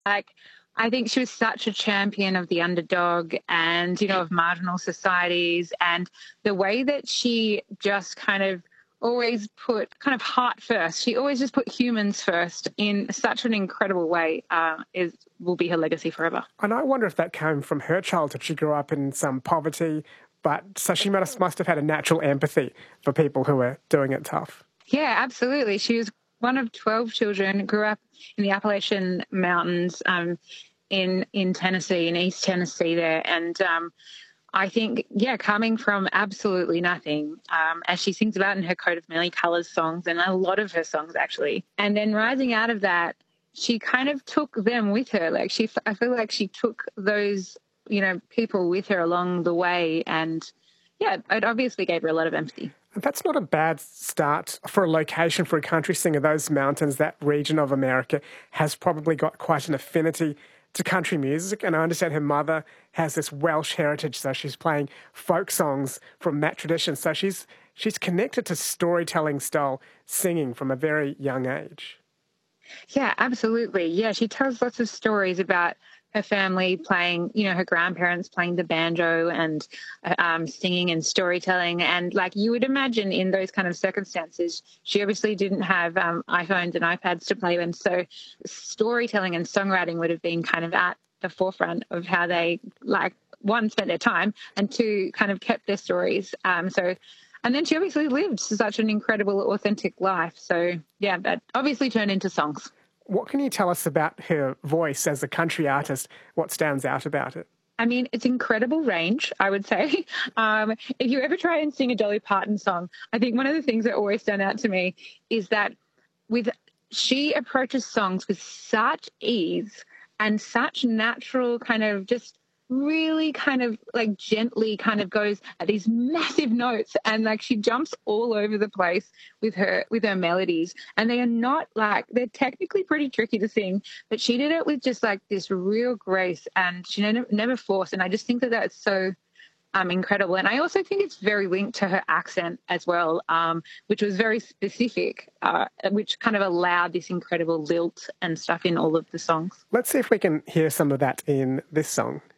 Like, I think she was such a champion of the underdog and, of marginal societies, and the way that she just kind of always put kind of heart first. She always just put humans first in such an incredible way, is will be her legacy forever. And I wonder if that came from her childhood. She grew up in some poverty, but so she must have had a natural empathy for people who were doing it tough. Yeah, absolutely. She was one of 12 children, grew up in the Appalachian Mountains, in Tennessee, in East Tennessee there. And I think, yeah, coming from absolutely nothing, as she sings about in her Coat of Many Colours songs, and a lot of her songs actually, and then rising out of that, she kind of took them with her. Like, I feel like she took those, people with her along the way. And yeah, it obviously gave her a lot of empathy. That's not a bad start for a location for a country singer. Those mountains, that region of America, has probably got quite an affinity to country music. And I understand her mother has this Welsh heritage, so she's playing folk songs from that tradition. So she's connected to storytelling style singing from a very young age. Yeah, absolutely. Yeah, she tells lots of stories about her family playing, her grandparents playing the banjo and singing and storytelling. And like you would imagine in those kind of circumstances, she obviously didn't have iPhones and iPads to play with. So storytelling and songwriting would have been kind of at the forefront of how they, like, one, spent their time, and two, kind of kept their stories. And then she obviously lived such an incredible, authentic life. So, yeah, that obviously turned into songs. What can you tell us about her voice as a country artist? What stands out about it? I mean, it's incredible range, I would say. If you ever try and sing a Dolly Parton song, I think one of the things that always stand out to me is that she approaches songs with such ease and such natural kind of just really kind of like gently kind of goes at these massive notes, and like she jumps all over the place with her melodies, and they are not like, they're technically pretty tricky to sing, but she did it with just like this real grace, and she never forced. And I just think that that's so incredible. And I also think it's very linked to her accent as well, which was very specific, which kind of allowed this incredible lilt and stuff in all of the songs. Let's see if we can hear some of that in this song.